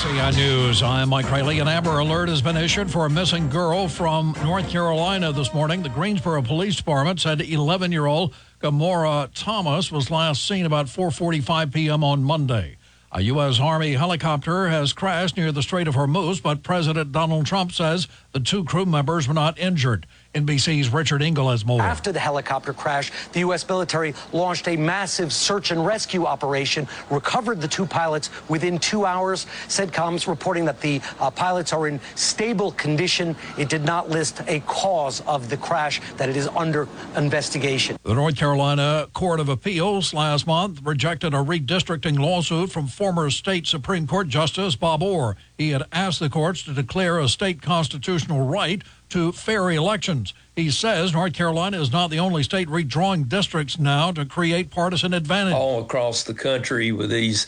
NCI News, I'm Mike Rayleigh. An Amber Alert has been issued for a missing girl from North Carolina this morning. The Greensboro Police Department said 11-year-old Gamora Thomas was last seen about 4:45 p.m. on Monday. A U.S. Army helicopter has crashed near the Strait of Hormuz, but President Donald Trump says the two crew members were not injured. NBC's Richard Engel has more. After the helicopter crash, the U.S. military launched a massive search and rescue operation, recovered the two pilots within 2 hours. CENTCOM's reporting that the pilots are in stable condition. It did not list a cause of the crash, that it is under investigation. The North Carolina Court of Appeals last month rejected a redistricting lawsuit from former state Supreme Court Justice Bob Orr. He had asked the courts to declare a state constitutional right to fair elections. He says North Carolina is not the only state redrawing districts now to create partisan advantage. All across the country with these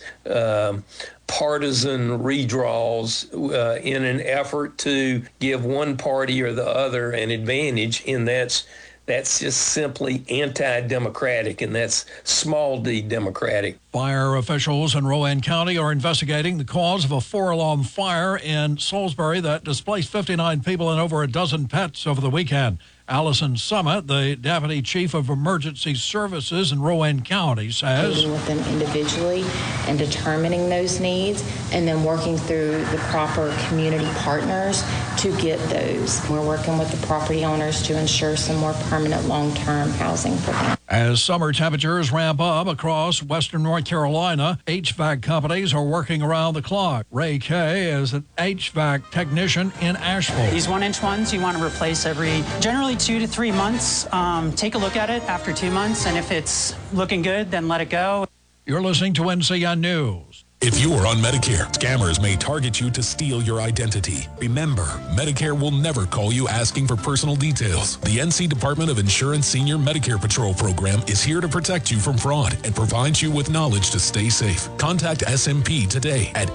partisan redraws in an effort to give one party or the other an advantage, and that's just simply anti-democratic, and that's small d democratic. Fire officials in Rowan County are investigating the cause of a 4-alarm fire in Salisbury that displaced 59 people and over a dozen pets over the weekend. Allison Summit, the Deputy Chief of Emergency Services in Rowan County, says meeting with them individually and determining those needs, and then working through the proper community partners to get those. We're working with the property owners to ensure some more permanent long-term housing for them. As summer temperatures ramp up across western North Carolina, HVAC companies are working around the clock. Ray Kay is an HVAC technician in Asheville. These 1-inch ones you want to replace every generally 2 to 3 months. Take a look at it after 2 months, and if it's looking good, then let it go. You're listening to NCI News. If you are on Medicare, scammers may target you to steal your identity. Remember, Medicare will never call you asking for personal details. The NC Department of Insurance Senior Medicare Patrol program is here to protect you from fraud and provides you with knowledge to stay safe. Contact SMP today at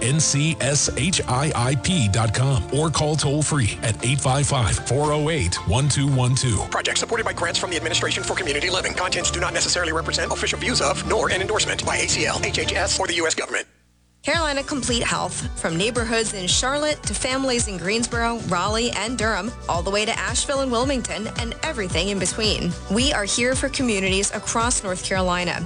ncshiip.com or call toll-free at 855-408-1212. Project supported by grants from the Administration for Community Living. Contents do not necessarily represent official views of, nor an endorsement by ACL, HHS, or the U.S. government. Carolina Complete Health. From neighborhoods in Charlotte to families in Greensboro, Raleigh, and Durham, all the way to Asheville and Wilmington, and everything in between. We are here for communities across North Carolina.